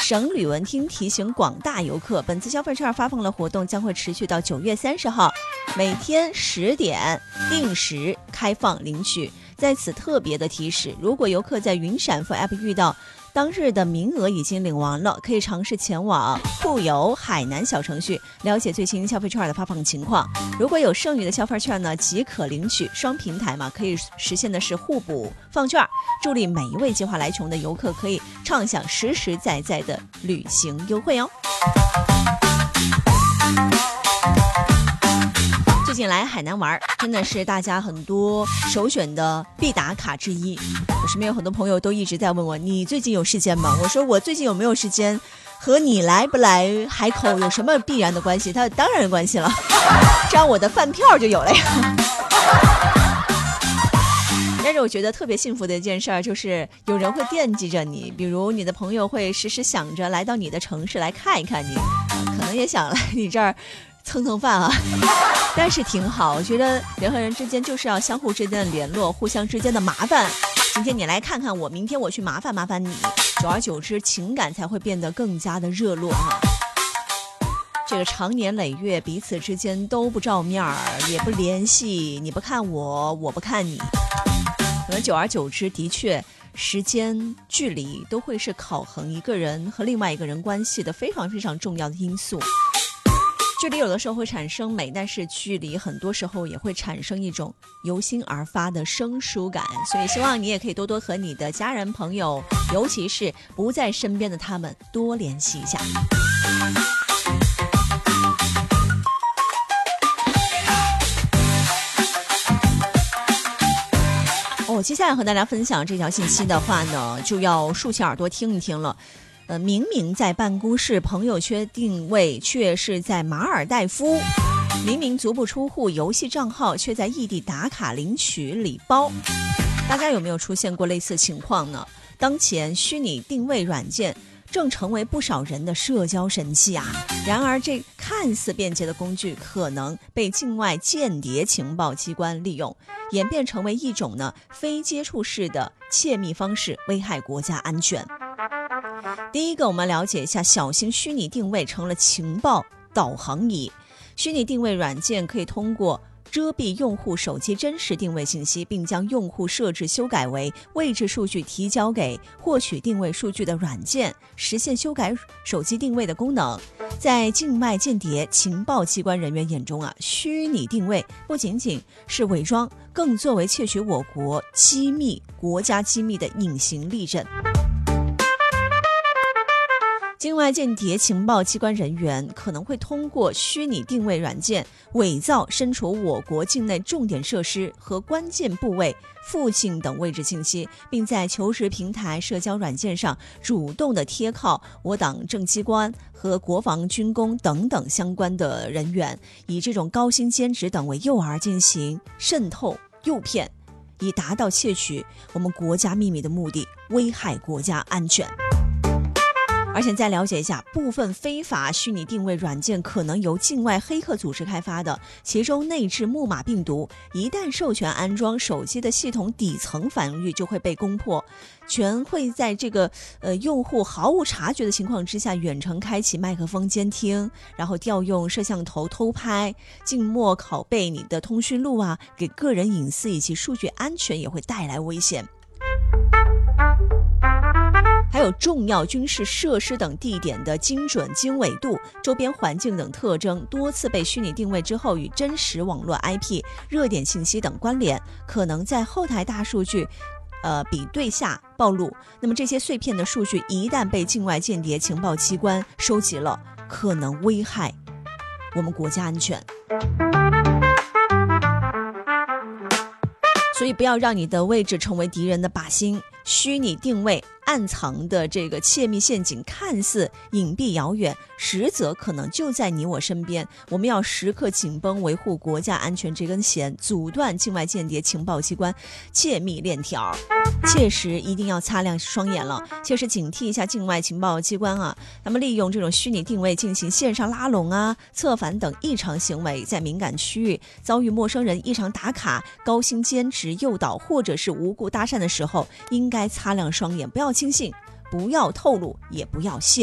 省旅文厅提醒广大游客，本次消费券发放的活动将会持续到9月30号，每天10点定时开放领取。在此特别的提示，如果游客在云闪付 App 遇到当日的名额已经领完了，可以尝试前往酷游海南小程序了解最新消费券的发放情况。如果有剩余的消费券呢，即可领取。双平台嘛，可以实现的是互补放券，助力每一位计划来穷的游客可以畅享实实在在的旅行优惠哦。最近来海南玩真的是大家很多首选的必打卡之一。我身边有很多朋友都一直在问我，你最近有时间吗？我说我最近有没有时间和你来不来海口有什么必然的关系？它当然有关系了，这样我的饭票就有了呀。但是我觉得特别幸福的一件事儿，就是有人会惦记着你，比如你的朋友会时时想着来到你的城市来看一看你，可能也想来你这儿蹭蹭饭啊，但是挺好。我觉得人和人之间就是要相互之间的联络，互相之间的麻烦。今天你来看看我，明天我去麻烦你，久而久之情感才会变得更加的热络啊。这个长年累月彼此之间都不照面儿，也不联系，你不看我，我不看你，可能久而久之的确时间距离都会是考衡一个人和另外一个人关系的非常非常重要的因素。距离有的时候会产生美，但是距离很多时候也会产生一种由心而发的生疏感。所以希望你也可以多多和你的家人朋友，尤其是不在身边的他们多联系一下。接下来和大家分享这条信息的话呢，就要竖起耳朵听一听了。明明在办公室，朋友圈定位却是在马尔代夫；明明足不出户，游戏账号却在异地打卡领取礼包。大家有没有出现过类似情况呢？当前虚拟定位软件正成为不少人的社交神器啊！然而，这看似便捷的工具，可能被境外间谍情报机关利用，演变成为一种非接触式的窃密方式，危害国家安全。第一个，我们了解一下，小型虚拟定位成了情报导航仪。虚拟定位软件可以通过遮蔽用户手机真实定位信息，并将用户设置修改为位置数据提交给获取定位数据的软件，实现修改手机定位的功能。在境外间谍情报机关人员眼中虚拟定位不仅仅是伪装，更作为窃取我国国家机密的隐形利刃。境外间谍情报机关人员可能会通过虚拟定位软件伪造身处我国境内重点设施和关键部位附近等位置信息，并在求职平台、社交软件上主动的贴靠我党政机关和国防军工等等相关的人员，以这种高薪兼职等为诱饵进行渗透诱骗，以达到窃取我们国家秘密的目的，危害国家安全。而且再了解一下，部分非法虚拟定位软件可能由境外黑客组织开发的，其中内置木马病毒，一旦授权安装，手机的系统底层防御就会被攻破，全会在这个用户毫无察觉的情况之下，远程开启麦克风监听，然后调用摄像头偷拍，静默拷贝你的通讯录给个人隐私以及数据安全也会带来危险。还有重要军事设施等地点的精准经纬度、周边环境等特征多次被虚拟定位之后与真实网络 IP、热点信息等关联，可能在后台大数据比对下暴露。那么这些碎片的数据一旦被境外间谍情报机关收集了，可能危害我们国家安全。所以不要让你的位置成为敌人的靶心。虚拟定位暗藏的这个窃密陷阱看似隐蔽遥远，实则可能就在你我身边。我们要时刻紧绷维护国家安全这根弦，阻断境外间谍情报机关窃密链条。切实一定要擦亮双眼了，切实警惕一下境外情报机关他们利用这种虚拟定位进行线上拉拢策反等异常行为，在敏感区域遭遇陌生人异常打卡、高薪兼职诱导或者是无故搭讪的时候，应该擦亮双眼，不要轻信，不要透露，也不要泄